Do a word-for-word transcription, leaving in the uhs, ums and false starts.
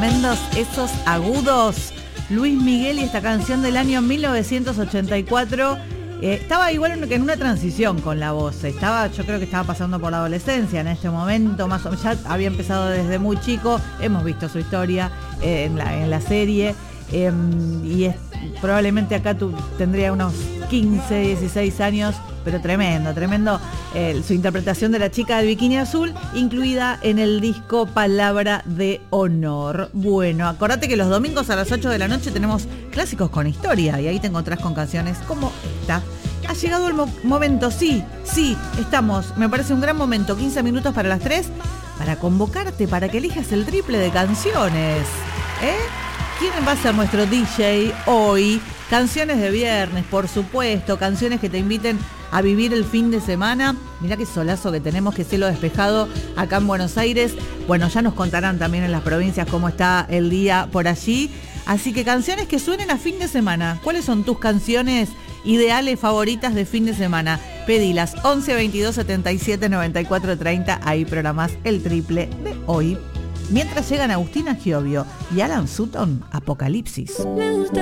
tremendos esos agudos. Luis Miguel y esta canción del año mil novecientos ochenta y cuatro. Eh, estaba igual en, en una transición con la voz. Estaba, yo creo que estaba pasando por la adolescencia en este momento, más o menos. Ya había empezado desde muy chico. Hemos visto su historia eh, en, la, en la serie. Eh, y es, probablemente acá tú tendría unos quince, dieciséis años, pero tremendo, tremendo eh, su interpretación de la chica del bikini azul, incluida en el disco Palabra de Honor. Bueno, acordate que los domingos a las ocho de la noche tenemos clásicos con historia y ahí te encontrás con canciones como esta. Ha llegado el mo- momento, sí, sí, estamos, me parece un gran momento, quince minutos para las tres, para convocarte, para que elijas el triple de canciones, ¿eh? ¿Quién va a ser nuestro D J hoy? Canciones de viernes, por supuesto, canciones que te inviten a vivir el fin de semana. Mirá qué solazo que tenemos, qué cielo despejado acá en Buenos Aires. Bueno, ya nos contarán también en las provincias cómo está el día por allí. Así que canciones que suenen a fin de semana. ¿Cuáles son tus canciones ideales, favoritas de fin de semana? Pedilas once veintidós setenta y siete noventa y cuatro treinta. Ahí programás el triple de hoy. Mientras llegan Agustina Giovio y Alan Sutton, Apocalipsis.